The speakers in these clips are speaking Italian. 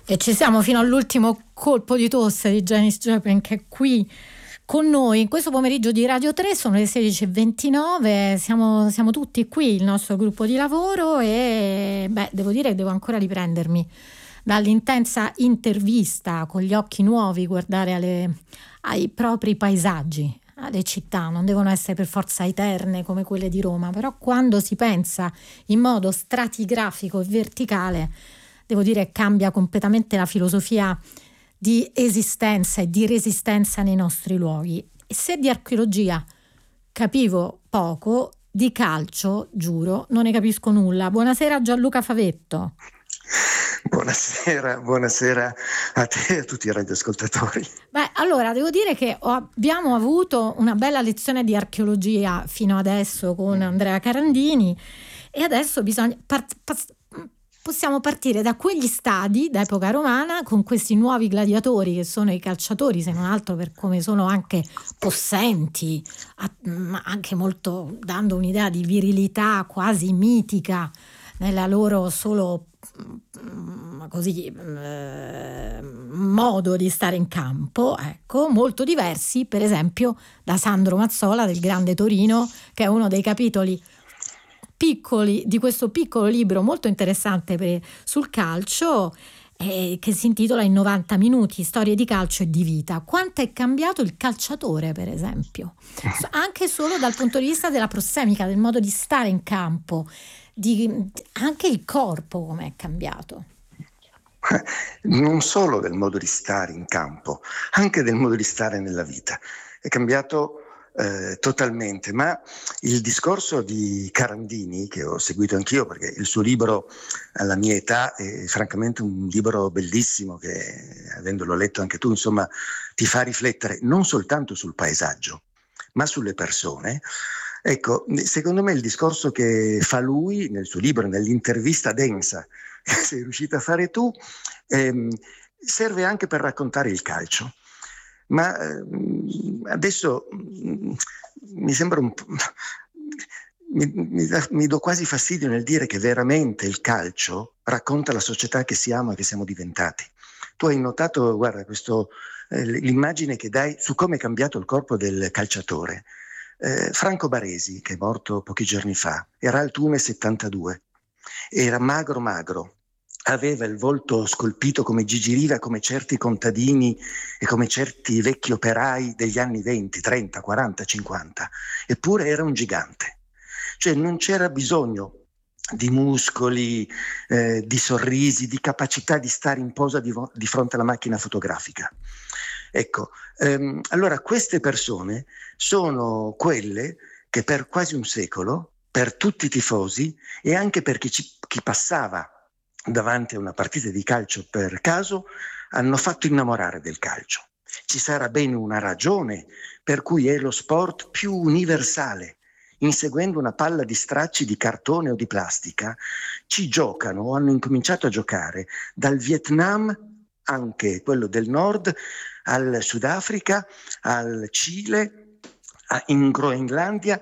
E ci siamo fino all'ultimo colpo di tosse di Janis Joplin, che è qui con noi in questo pomeriggio di Radio 3. Sono le 16:29, siamo tutti qui, il nostro gruppo di lavoro, e devo dire che devo ancora riprendermi dall'intensa intervista, con gli occhi nuovi, guardare ai propri paesaggi. Le città non devono essere per forza eterne come quelle di Roma, però quando si pensa in modo stratigrafico e verticale, devo dire, cambia completamente la filosofia di esistenza e di resistenza nei nostri luoghi. E se di archeologia capivo poco, di calcio, giuro, non ne capisco nulla. Buonasera Gianluca Favetto. Buonasera a te e a tutti i radioascoltatori. Allora, devo dire che abbiamo avuto una bella lezione di archeologia fino adesso con Andrea Carandini, e adesso possiamo partire da quegli stadi d'epoca romana, con questi nuovi gladiatori che sono i calciatori, se non altro per come sono anche possenti, anche molto, dando un'idea di virilità quasi mitica nella loro solo così modo di stare in campo, ecco, molto diversi per esempio da Sandro Mazzola del Grande Torino, che è uno dei capitoli piccoli di questo piccolo libro molto interessante sul calcio, che si intitola In 90 minuti, storie di calcio e di vita. Quanto è cambiato il calciatore, per esempio, anche solo dal punto di vista della prossemica, del modo di stare in campo, anche il corpo come è cambiato. Non solo del modo di stare in campo, anche del modo di stare nella vita. È cambiato totalmente, ma il discorso di Carandini, che ho seguito anch'io perché il suo libro alla mia età è francamente un libro bellissimo che, avendolo letto anche tu, insomma, ti fa riflettere non soltanto sul paesaggio ma sulle persone. Ecco, secondo me il discorso che fa lui nel suo libro, nell'intervista densa che sei riuscita a fare tu, serve anche per raccontare il calcio. Ma adesso mi sembra un po'... mi do quasi fastidio nel dire che veramente il calcio racconta la società che siamo e che siamo diventati. Tu hai notato, guarda, l'immagine che dai su come è cambiato il corpo del calciatore. Franco Baresi, che è morto pochi giorni fa, era alto 1,72, era magro, aveva il volto scolpito come Gigi Riva, come certi contadini e come certi vecchi operai degli anni 20, 30, 40, 50, eppure era un gigante. Cioè non c'era bisogno di muscoli, di sorrisi, di capacità di stare in posa di fronte alla macchina fotografica. Ecco, allora queste persone sono quelle che per quasi un secolo, per tutti i tifosi e anche per chi passava davanti a una partita di calcio per caso, hanno fatto innamorare del calcio. Ci sarà bene una ragione per cui è lo sport più universale. Inseguendo una palla di stracci di cartone o di plastica, ci giocano o hanno incominciato a giocare dal Vietnam, anche quello del nord, al Sudafrica, al Cile, in Groenlandia,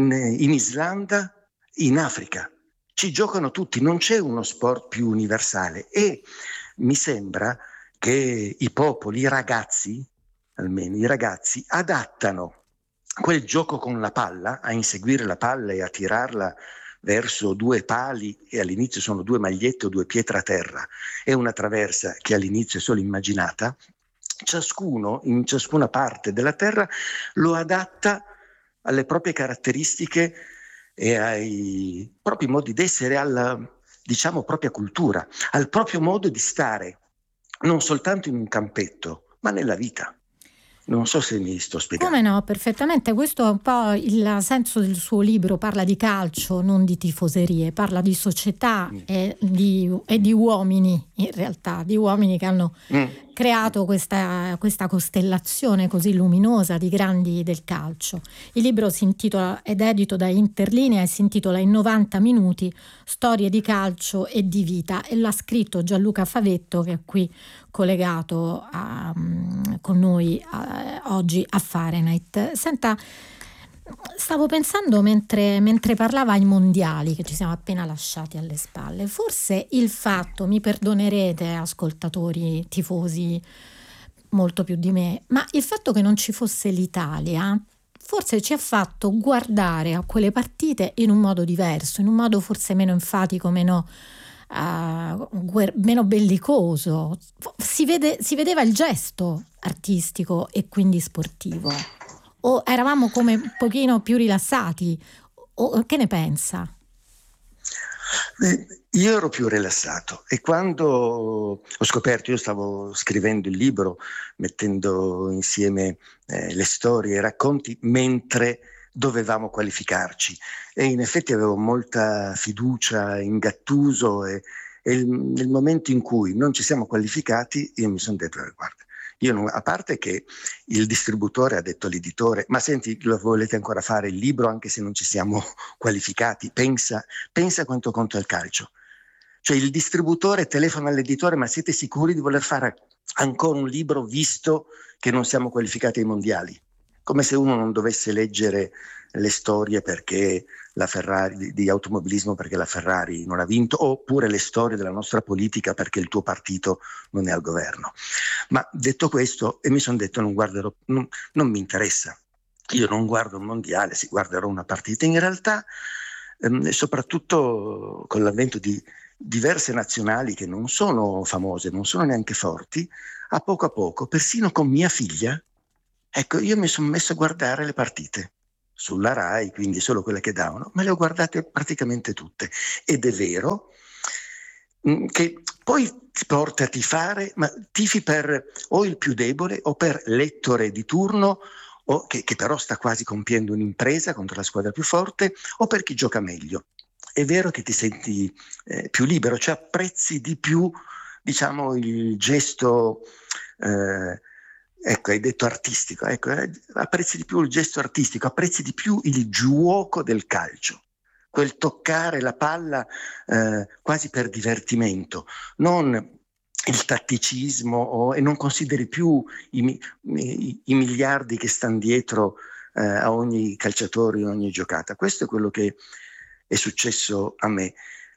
in Islanda, in Africa. Ci giocano tutti, non c'è uno sport più universale, e mi sembra che i popoli, i ragazzi, almeno i ragazzi, adattano quel gioco con la palla, a inseguire la palla e a tirarla verso due pali, e all'inizio sono due magliette o due pietre a terra e una traversa che all'inizio è solo immaginata. Ciascuno in ciascuna parte della terra lo adatta alle proprie caratteristiche e ai propri modi d'essere, alla, diciamo, propria cultura, al proprio modo di stare, non soltanto in un campetto, ma nella vita. Non so se mi sto spiegando. Come no, perfettamente. Questo è un po' il senso del suo libro. Parla di calcio, non di tifoserie, parla di società e di uomini, in realtà, di uomini che hanno creato questa costellazione così luminosa di grandi del calcio. Il libro si intitola, ed è edito da Interlinea, e si intitola In 90 minuti, storie di calcio e di vita, e l'ha scritto Gianluca Favetto, che è qui collegato con noi oggi a Fahrenheit. Senta, Stavo pensando mentre parlava ai mondiali che ci siamo appena lasciati alle spalle, forse il fatto, mi perdonerete ascoltatori, tifosi molto più di me, ma il fatto che non ci fosse l'Italia forse ci ha fatto guardare a quelle partite in un modo diverso, in un modo forse meno enfatico, meno bellicoso. Si vedeva il gesto artistico e quindi sportivo. O eravamo come un pochino più rilassati? O che ne pensa? Io ero più rilassato e quando ho scoperto, io stavo scrivendo il libro, mettendo insieme le storie e i racconti mentre dovevamo qualificarci, e in effetti avevo molta fiducia in Gattuso, e nel momento in cui non ci siamo qualificati io mi sono detto, guarda, a parte che il distributore ha detto all'editore, ma senti, lo volete ancora fare il libro anche se non ci siamo qualificati? Pensa quanto conta il calcio. Cioè il distributore telefona all'editore, ma siete sicuri di voler fare ancora un libro visto che non siamo qualificati ai mondiali? Come se uno non dovesse leggere le storie perché la Ferrari, di automobilismo perché la Ferrari non ha vinto, oppure le storie della nostra politica perché il tuo partito non è al governo. Ma detto questo, e mi sono detto non mi interessa, io non guardo un mondiale, guarderò una partita. In realtà, soprattutto con l'avvento di diverse nazionali che non sono famose, non sono neanche forti, a poco, persino con mia figlia, ecco, io mi sono messo a guardare le partite sulla Rai, quindi solo quelle che davano, ma le ho guardate praticamente tutte. Ed è vero che poi ti porta a tifare, ma tifi per o il più debole o per l'Ettore di turno, o che però sta quasi compiendo un'impresa contro la squadra più forte, o per chi gioca meglio. È vero che ti senti più libero, cioè apprezzi di più, diciamo, il gesto, ecco, hai detto artistico, ecco, apprezzi di più il gesto artistico, apprezzi di più il giuoco del calcio, quel toccare la palla quasi per divertimento, non il tatticismo, e non consideri più i miliardi che stanno dietro a ogni calciatore, a ogni giocata. Questo è quello che è successo a me.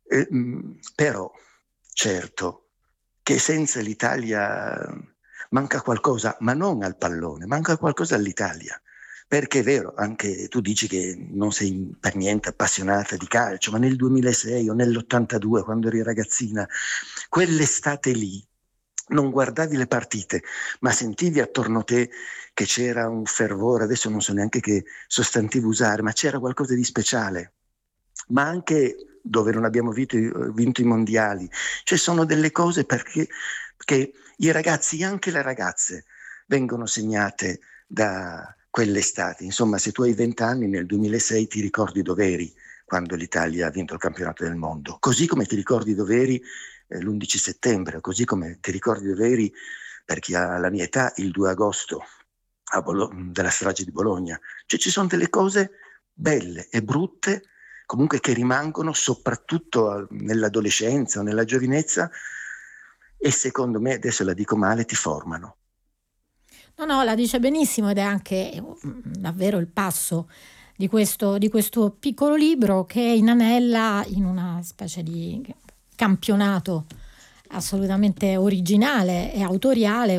Però, certo, che senza l'Italia manca qualcosa, ma non al pallone, manca qualcosa all'Italia. Perché è vero, anche tu dici che non sei per niente appassionata di calcio, ma nel 2006 o nell'82, quando eri ragazzina, quell'estate lì, non guardavi le partite, ma sentivi attorno a te che c'era un fervore, adesso non so neanche che sostantivo usare, ma c'era qualcosa di speciale. Ma anche dove non abbiamo vinto i mondiali, cioè sono delle cose perché i ragazzi e anche le ragazze vengono segnate da quell'estate. Insomma, se tu hai 20 anni, nel 2006 ti ricordi dov'eri quando l'Italia ha vinto il campionato del mondo, così come ti ricordi dov'eri l'11 settembre, così come ti ricordi dov'eri, per chi ha la mia età, il 2 agosto della strage di Bologna. Cioè ci sono delle cose belle e brutte comunque che rimangono soprattutto nell'adolescenza o nella giovinezza, e secondo me, adesso la dico male, ti formano. No, la dice benissimo, ed è anche davvero il passo di questo piccolo libro che inanella in una specie di campionato assolutamente originale e autoriale,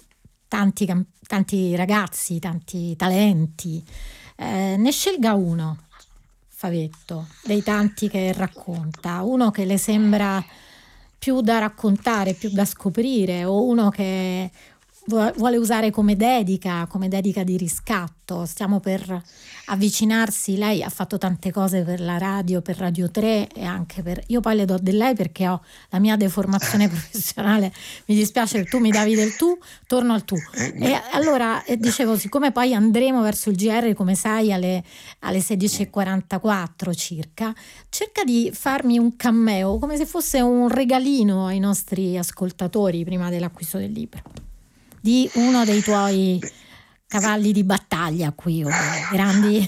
tanti ragazzi, tanti talenti. Ne scelga uno, Favetto, dei tanti che racconta, uno che le sembra più da raccontare, più da scoprire, o uno che vuole usare come dedica di riscatto. Stiamo per avvicinarsi, lei ha fatto tante cose per la radio, per Radio 3, e anche io poi le do del lei perché ho la mia deformazione professionale, mi dispiace, tu mi davi del tu, torno al tu. E allora dicevo, siccome poi andremo verso il GR, come sai, alle 16:44 circa, cerca di farmi un cameo, come se fosse un regalino ai nostri ascoltatori prima dell'acquisto del libro, di uno dei tuoi cavalli di battaglia qui, o grandi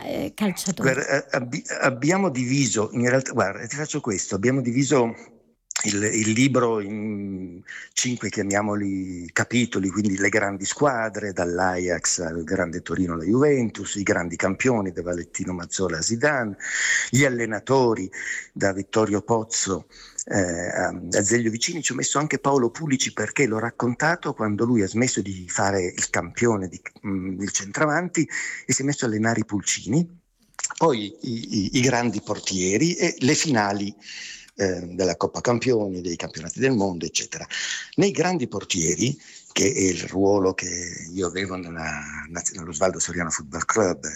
calciatori. Guarda, abbiamo diviso, in realtà, guarda, ti faccio questo, abbiamo diviso il libro in 5, chiamiamoli, capitoli, quindi le grandi squadre, dall'Ajax al grande Torino alla Juventus, i grandi campioni da Valentino Mazzola a Zidane, gli allenatori da Vittorio Pozzo a Zeglio Vicini. Ci ho messo anche Paolo Pulici perché l'ho raccontato quando lui ha smesso di fare il campione, il centravanti, e si è messo a allenare i pulcini. Poi i grandi portieri e le finali della Coppa Campioni, dei campionati del mondo, eccetera. Nei grandi portieri, che è il ruolo che io avevo nello Svaldo Soriano Football Club,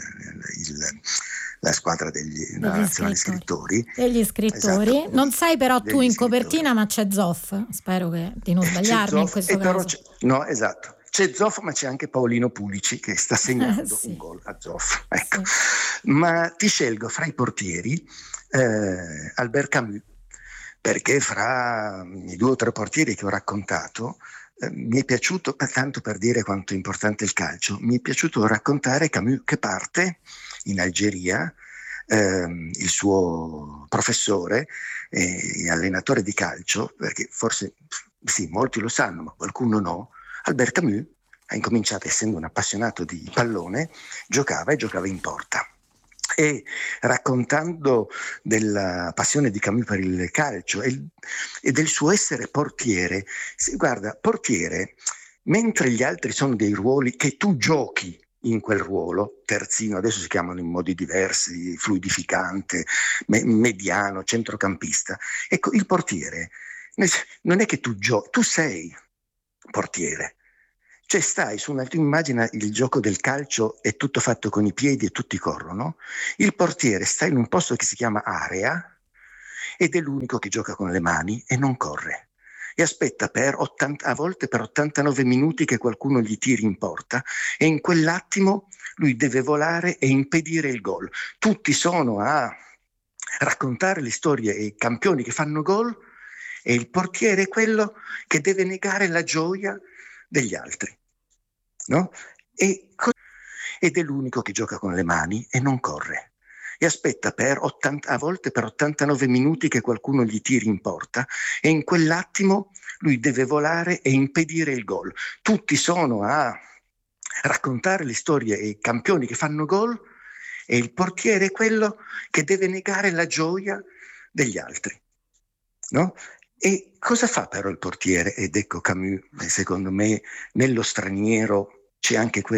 la squadra degli nazionali scrittori. Degli scrittori. Esatto. Non sai però tu in copertina, ma c'è Zoff, spero di non sbagliarmi in questo caso. No, esatto. C'è Zoff, ma c'è anche Paolino Pulici che sta segnando un gol a Zoff. Ecco. Sì. Ma ti scelgo fra i portieri Albert Camus, perché fra i 2 o 3 portieri che ho raccontato mi è piaciuto, tanto per dire quanto è importante il calcio, mi è piaciuto raccontare Camus che parte in Algeria, il suo professore e allenatore di calcio, perché forse sì, molti lo sanno, ma qualcuno no. Albert Camus ha incominciato, essendo un appassionato di pallone, giocava in porta. E raccontando della passione di Camus per il calcio e del suo essere portiere, guarda, portiere, mentre gli altri sono dei ruoli che tu giochi in quel ruolo, terzino, adesso si chiamano in modi diversi, fluidificante, mediano, centrocampista. Ecco, il portiere non è che tu sei portiere. Cioè tu immagina il gioco del calcio, è tutto fatto con i piedi e tutti corrono. Il portiere sta in un posto che si chiama area ed è l'unico che gioca con le mani e non corre. E aspetta a volte per 89 minuti che qualcuno gli tiri in porta, e in quell'attimo lui deve volare e impedire il gol. Tutti sono a raccontare le storie e i campioni che fanno gol, e il portiere è quello che deve negare la gioia degli altri, no? Ed è l'unico che gioca con le mani e non corre. E aspetta a volte per 89 minuti che qualcuno gli tiri in porta, e in quell'attimo lui deve volare e impedire il gol. Tutti sono a raccontare le storie e i campioni che fanno gol, e il portiere è quello che deve negare la gioia degli altri, no? E cosa fa però il portiere? Ed ecco Camus, secondo me, nello straniero c'è anche